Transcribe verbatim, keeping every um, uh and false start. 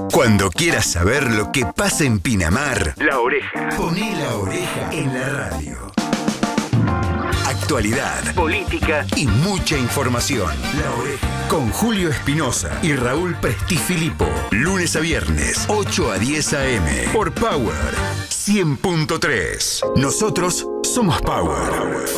Cuando quieras saber lo que pasa en Pinamar, La Oreja. Poné La Oreja en la radio. Actualidad, política y mucha información. La Oreja. Con Julio Espinosa y Raúl Prestifilipo. Lunes a viernes, ocho a diez a eme. Por Power cien punto tres. Nosotros somos Power.